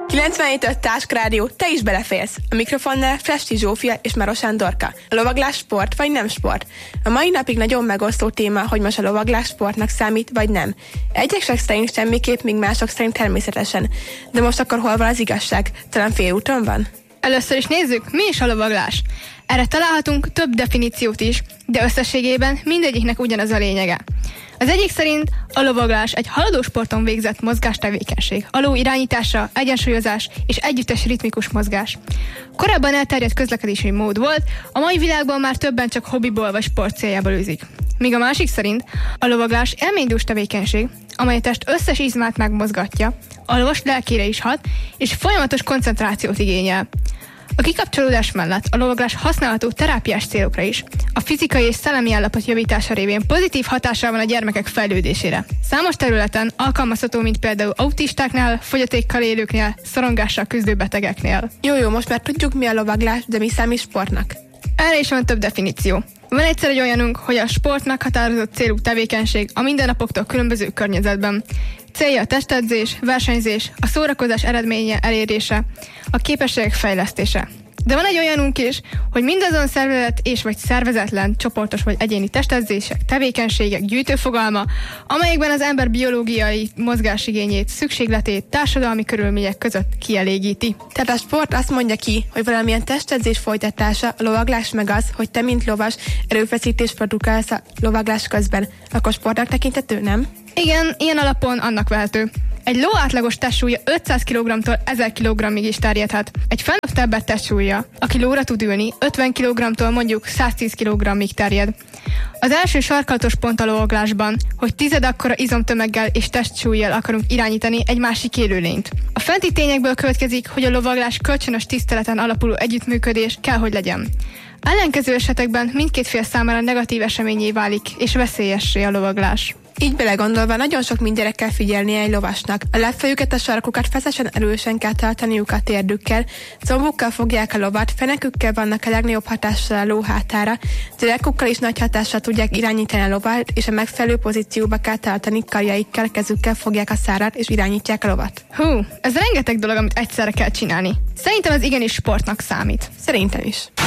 97.5 Táska Rádió, te is beleférsz. A mikrofonnál Fresti Zsófia és Maros Andorka. A lovaglás sport vagy nem sport? A mai napig nagyon megosztó téma, hogy most a lovaglás sportnak számít vagy nem. Egyesek szerint semmiképp, míg mások szerint természetesen. De most akkor hol van az igazság? Talán félúton van? Először is nézzük, mi is a lovaglás. Erre találhatunk több definíciót is, de összességében mindegyiknek ugyanaz a lényege. Az egyik szerint a lovaglás egy haladó sporton végzett mozgástevékenység, a ló irányítása, egyensúlyozás és együttes ritmikus mozgás. Korábban elterjedt közlekedési mód volt, a mai világban már többen csak hobbiból vagy sport céljából űzik. Míg a másik szerint a lovaglás élménydús tevékenység, amely a test összes izmát megmozgatja, a lovas lelkére is hat, és folyamatos koncentrációt igényel. A kikapcsolódás mellett a lovaglás használható terápiás célokra is, a fizikai és szellemi állapot javítása révén pozitív hatással van a gyermekek fejlődésére. Számos területen alkalmazható, mint például autistáknál, fogyatékkal élőknél, szorongással küzdő betegeknél. Jó, most már tudjuk, mi a lovaglás, de mi számít sportnak? Erre is van több definíció. Van egyszer egy olyanunk, hogy a sport meghatározott célú tevékenység a mindennapoktól különböző környezetben. Célja a testedzés, versenyzés, a szórakozás eredménye elérése, a képességek fejlesztése. De van egy olyanunk is, hogy mindazon szervezet és vagy szervezetlen, csoportos vagy egyéni testedzések, tevékenységek gyűjtőfogalma, amelyekben az ember biológiai mozgásigényét, szükségletét társadalmi körülmények között kielégíti. Tehát a sport azt mondja ki, hogy valamilyen testedzés folytatása, a lovaglás meg az, hogy te, mint lovas, erőfeszítést produkálsz a lovaglás közben. Akkor sportnak tekintető, nem? Igen, ilyen alapon annak vehető. Egy ló átlagos testsúlya 500 kg-tól 1000 kg-ig is terjedhet. Egy felnőtt ember testsúlya, aki lóra tud ülni, 50 kg-tól mondjuk 110 kg-ig terjed. Az első sarkalatos pont a lovaglásban, hogy 10 akkora izomtömeggel és testsúllyal akarunk irányítani egy másik élőlényt. A fenti tényekből következik, hogy a lovaglás kölcsönös tiszteleten alapuló együttműködés kell, hogy legyen. Ellenkező esetekben mindkét fél számára negatív eseményé válik, és veszélyessé a lovaglás. Így belegondolva nagyon sok mindenre kell figyelnie egy lovasnak. A lábfejüket, a sarkukat feszesen erősen kell tartaniuk a térdükkel, combukkal fogják a lovat, fenekükkel vannak a legnagyobb hatással a ló hátára, derekukkal is nagy hatással tudják irányítani a lovat, és a megfelelő pozícióba kell tartani, karjaikkel, kezükkel fogják a szárat és irányítják a lovat. Hú, ez rengeteg dolog, amit egyszerre kell csinálni. Szerintem ez igenis sportnak számít. Szerintem is. 97.5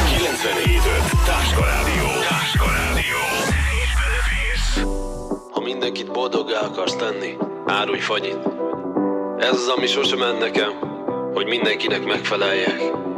Táska Rádió. Ha mindenkit boldoggá akarsz tenni, árulj fagyit. Ez az, ami sosem ment nekem, hogy mindenkinek megfeleljek.